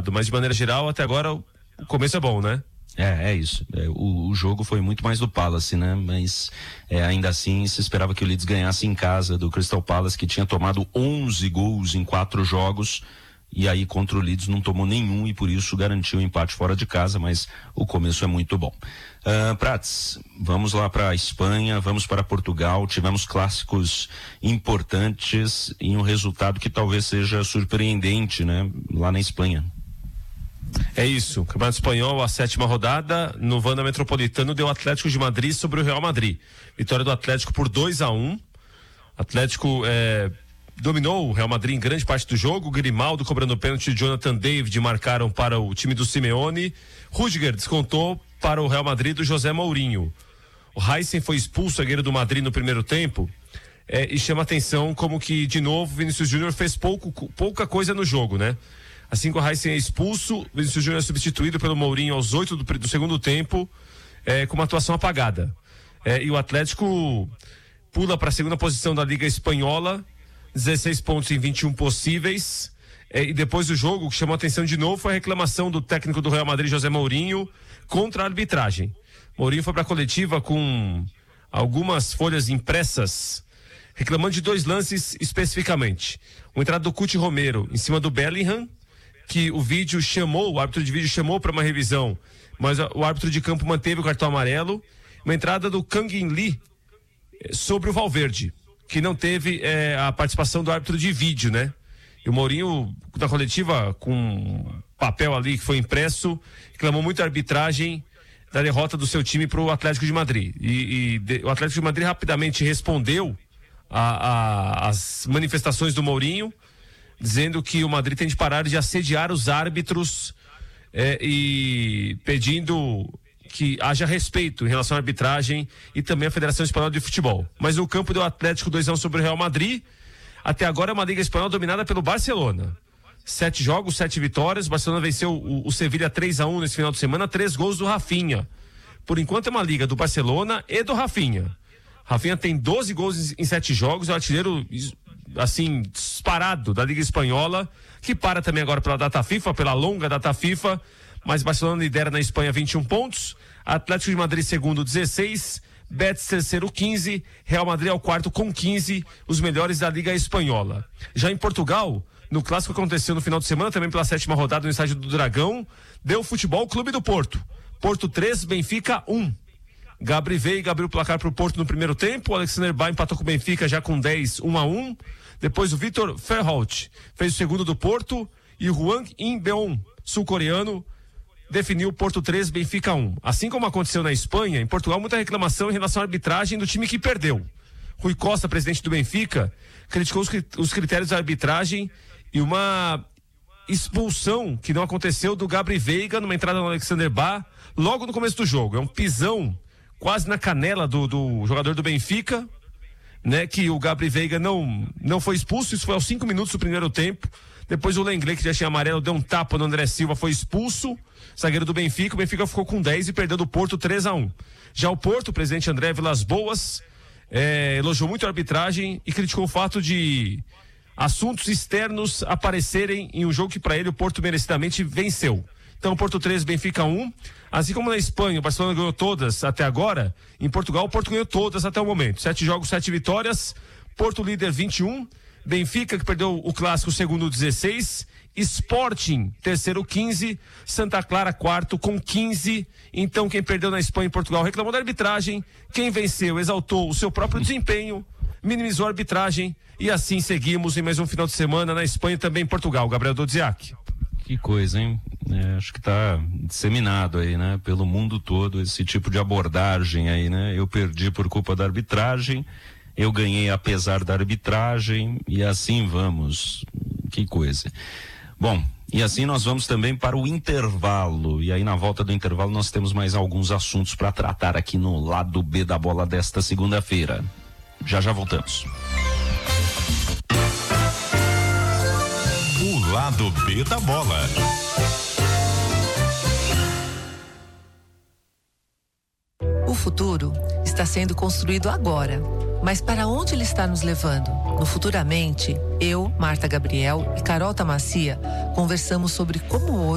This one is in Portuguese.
resultado, mas de maneira geral, até agora, o começo é bom, né? É isso. O jogo foi muito mais do Palace, né? Mas ainda assim se esperava que o Leeds ganhasse em casa do Crystal Palace, que tinha tomado 11 gols em 4 jogos. E aí contra o Leeds não tomou nenhum e por isso garantiu o empate fora de casa, mas o começo é muito bom. Prats, vamos lá para a Espanha, vamos para Portugal, tivemos clássicos importantes e um resultado que talvez seja surpreendente, né? Lá na Espanha. É isso, Campeonato Espanhol, a 7ª rodada, no Wanda Metropolitano deu Atlético de Madrid sobre o Real Madrid. Vitória do Atlético por 2-1. Atlético dominou o Real Madrid em grande parte do jogo. Grimaldo cobrando pênalti, Jonathan David marcaram para o time do Simeone. Rüdiger descontou para o Real Madrid do José Mourinho. O Heisen foi expulso, zagueiro do Madrid, no primeiro tempo. E chama atenção como que, de novo, Vinícius Júnior fez pouca coisa no jogo, né? Assim que o Heisen é expulso, Vinícius Júnior é substituído pelo Mourinho aos 8 do segundo tempo, com uma atuação apagada. E o Atlético pula para a 2ª posição da Liga Espanhola, 16 pontos em 21 possíveis. E depois do jogo, o que chamou a atenção de novo foi a reclamação do técnico do Real Madrid, José Mourinho, contra a arbitragem. Mourinho foi para a coletiva com algumas folhas impressas, reclamando de 2 lances especificamente. Uma entrada do Cuti Romero em cima do Bellingham, que o árbitro de vídeo chamou para uma revisão, mas o árbitro de campo manteve o cartão amarelo. Uma entrada do Kang In Lee sobre o Valverde, que não teve a participação do árbitro de vídeo, né? E o Mourinho, na coletiva, com papel ali que foi impresso, reclamou muito a arbitragem da derrota do seu time para o Atlético de Madrid. O Atlético de Madrid rapidamente respondeu às manifestações do Mourinho, dizendo que o Madrid tem de parar de assediar os árbitros e pedindo que haja respeito em relação à arbitragem e também à Federação Espanhola de Futebol. Mas no campo do Atlético 2-1 sobre o Real Madrid. Até agora é uma Liga Espanhola dominada pelo Barcelona. 7 jogos, 7 vitórias. O Barcelona venceu o Sevilla 3-1 nesse final de semana, 3 gols do Rafinha. Por enquanto é uma liga do Barcelona e do Rafinha. Rafinha tem 12 gols em 7 jogos, é o artilheiro assim, disparado da Liga Espanhola, que para também agora pela data FIFA, pela longa data FIFA, mas Barcelona lidera na Espanha 21 pontos, Atlético de Madrid segundo 16, Betis terceiro 15, Real Madrid é o quarto com 15, os melhores da Liga Espanhola. Já em Portugal, no clássico que aconteceu no final de semana, também pela 7ª rodada no estádio do Dragão, deu Futebol Clube do Porto. Porto 3, Benfica 1. Gabri Veiga abriu o placar para o Porto no primeiro tempo, o Alexander Ba empatou com o Benfica já com 10, 1-1. Depois o Vitor Verhout fez o segundo do Porto e o Hwang In-beon, sul-coreano, definiu Porto 3, Benfica 1. Assim como aconteceu na Espanha, em Portugal, muita reclamação em relação à arbitragem do time que perdeu. Rui Costa, presidente do Benfica, criticou os critérios da arbitragem e uma expulsão que não aconteceu do Gabri Veiga numa entrada no Alexander Ba logo no começo do jogo. É um pisão quase na canela do jogador do Benfica, né? Que o Gabri Veiga não foi expulso. Isso foi aos 5 minutos do primeiro tempo. Depois o Lenglet, que já tinha amarelo, deu um tapa no André Silva, foi expulso, zagueiro do Benfica. O Benfica ficou com 10 e perdeu do Porto 3-1. Já o Porto, o presidente André Vilas-Boas, elogiou muito a arbitragem e criticou o fato de assuntos externos aparecerem em um jogo que para ele o Porto merecidamente venceu. Então, Porto 3, Benfica 1. Assim como na Espanha, o Barcelona ganhou todas até agora, em Portugal o Porto ganhou todas até o momento. 7 jogos, 7 vitórias. Porto líder 21. Benfica, que perdeu o clássico, segundo 16. Sporting, terceiro 15. Santa Clara, quarto com 15. Então, quem perdeu na Espanha e Portugal reclamou da arbitragem. Quem venceu exaltou o seu próprio desempenho, minimizou a arbitragem. E assim seguimos em mais um final de semana na Espanha e também em Portugal. Gabriel Dodziak. Que coisa, hein? Acho que tá disseminado aí, né? Pelo mundo todo esse tipo de abordagem aí, né? Eu perdi por culpa da arbitragem, eu ganhei apesar da arbitragem e assim vamos. Que coisa. Bom, e assim nós vamos também para o intervalo. E aí na volta do intervalo nós temos mais alguns assuntos para tratar aqui no lado B da bola desta segunda-feira. Já voltamos. O lado B da bola. O futuro está sendo construído agora. Mas para onde ele está nos levando? No Futuramente, eu, Marta Gabriel e Carol Tamacia conversamos sobre como hoje